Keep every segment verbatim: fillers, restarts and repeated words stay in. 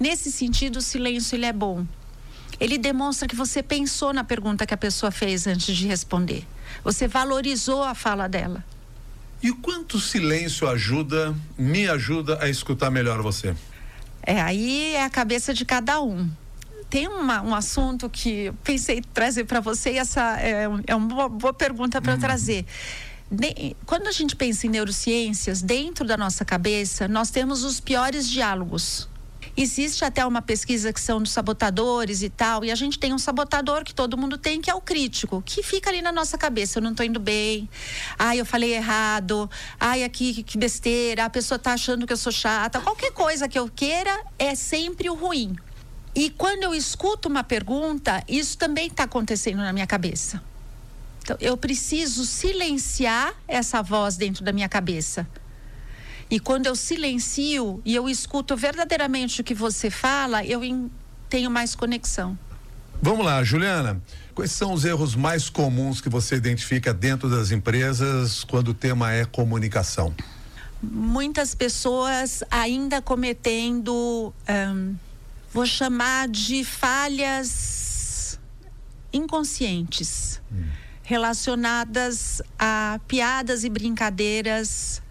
Nesse sentido, o silêncio ele é bom. Ele demonstra que você pensou na pergunta que a pessoa fez antes de responder. Você valorizou a fala dela. E o quanto o silêncio ajuda, me ajuda a escutar melhor você? É, aí é a cabeça de cada um. Tem uma, um assunto que eu pensei em trazer para você, e essa é, é uma boa pergunta para eu trazer. De, quando a gente pensa em neurociências, dentro da nossa cabeça, nós temos os piores diálogos. Existe até uma pesquisa que são dos sabotadores e tal, e a gente tem um sabotador que todo mundo tem, que é o crítico, que fica ali na nossa cabeça: eu não tô indo bem, ai, eu falei errado, ai, aqui, que besteira, a pessoa tá achando que eu sou chata, qualquer coisa que eu queira é sempre o ruim. E quando eu escuto uma pergunta, isso também está acontecendo na minha cabeça. Então, eu preciso silenciar essa voz dentro da minha cabeça. E quando eu silencio e eu escuto verdadeiramente o que você fala, eu em, tenho mais conexão. Vamos lá, Juliana. Quais são os erros mais comuns que você identifica dentro das empresas quando o tema é comunicação? Muitas pessoas ainda cometendo, hum, vou chamar de falhas inconscientes, hum. relacionadas a piadas e brincadeiras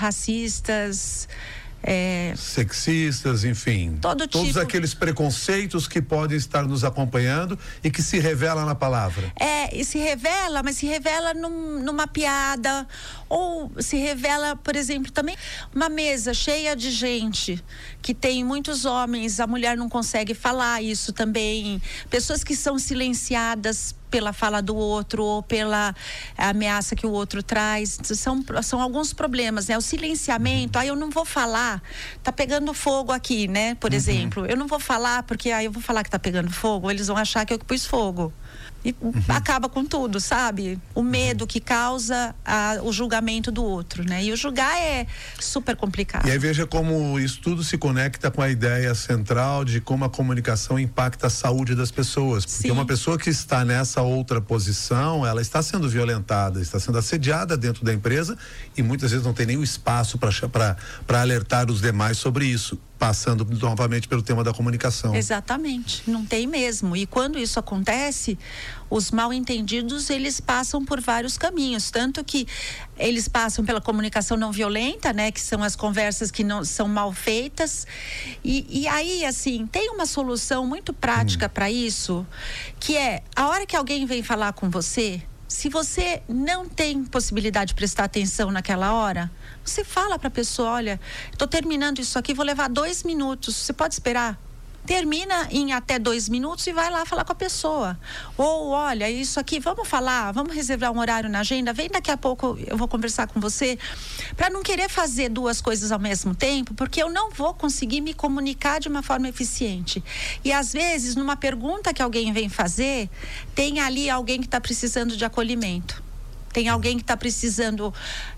racistas, é, sexistas, enfim, todo todos tipo... aqueles preconceitos que podem estar nos acompanhando e que se revela na palavra. É, e se revela, mas se revela num, numa piada, ou se revela, por exemplo, também uma mesa cheia de gente, que tem muitos homens, a mulher não consegue falar isso também, pessoas que são silenciadas pela fala do outro ou pela ameaça que o outro traz, são, são alguns problemas, né? O silenciamento, aí eu não vou falar, tá pegando fogo aqui, né? Por uhum. exemplo, eu não vou falar porque aí eu vou falar que tá pegando fogo, eles vão achar que eu que pus fogo. E uhum. acaba com tudo, sabe? O medo que causa a, o julgamento do outro, né? E o julgar é super complicado. E aí veja como isso tudo se conecta com a ideia central de como a comunicação impacta a saúde das pessoas. Porque Sim. uma pessoa que está nessa outra posição, ela está sendo violentada, está sendo assediada dentro da empresa e muitas vezes não tem nem o espaço para alertar os demais sobre isso. Passando novamente pelo tema da comunicação. Exatamente, não tem mesmo. E quando isso acontece, os mal entendidos, eles passam por vários caminhos, tanto que eles passam pela comunicação não violenta, né, que são as conversas que não são mal feitas, e, e aí, assim, tem uma solução muito prática hum. para isso, que é, a hora que alguém vem falar com você, se você não tem possibilidade de prestar atenção naquela hora, você fala para a pessoa: olha, estou terminando isso aqui, vou levar dois minutos, você pode esperar? Termina em até dois minutos e vai lá falar com a pessoa. Ou, olha, isso aqui, vamos falar, vamos reservar um horário na agenda, vem daqui a pouco, eu vou conversar com você, para não querer fazer duas coisas ao mesmo tempo, porque eu não vou conseguir me comunicar de uma forma eficiente. E às vezes, numa pergunta que alguém vem fazer, tem ali alguém que está precisando de acolhimento. Tem alguém que está precisando,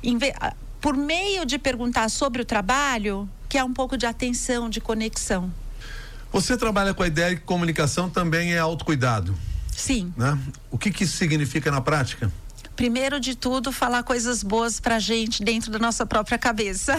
por meio de perguntar sobre o trabalho, que é um pouco de atenção, de conexão. Você trabalha com a ideia que comunicação também é autocuidado. Sim. Né? O que que isso significa na prática? Primeiro de tudo, falar coisas boas pra gente dentro da nossa própria cabeça.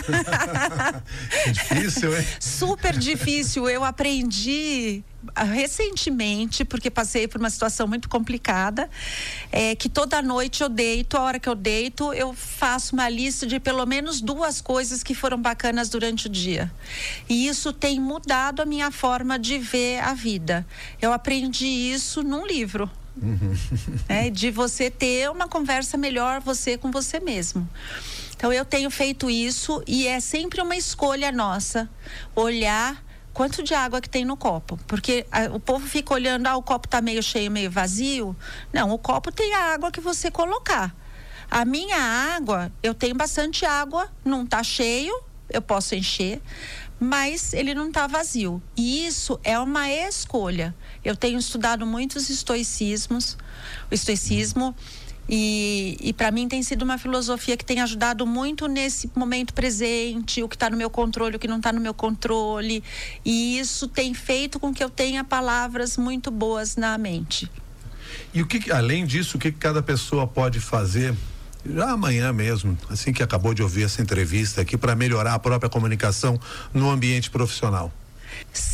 É difícil, hein? Super difícil. Eu aprendi recentemente, porque passei por uma situação muito complicada, é, que toda noite eu deito, a hora que eu deito, eu faço uma lista de pelo menos duas coisas que foram bacanas durante o dia. E isso tem mudado a minha forma de ver a vida. Eu aprendi isso num livro. Uhum. É, de você ter uma conversa melhor você com você mesmo. Então eu tenho feito isso e é sempre uma escolha nossa olhar quanto de água que tem no copo, porque a, o povo fica olhando, ah, o copo tá meio cheio, meio vazio. Não, o copo tem a água que você colocar. A minha água, eu tenho bastante água, não tá cheio, eu posso encher, mas ele não está vazio. E isso é uma escolha. Eu tenho estudado muitos estoicismos, o estoicismo, e, e para mim tem sido uma filosofia que tem ajudado muito nesse momento presente, o que está no meu controle, o que não está no meu controle. E isso tem feito com que eu tenha palavras muito boas na mente. E o que, além disso, o que cada pessoa pode fazer já amanhã mesmo, assim que acabou de ouvir essa entrevista aqui, para melhorar a própria comunicação no ambiente profissional?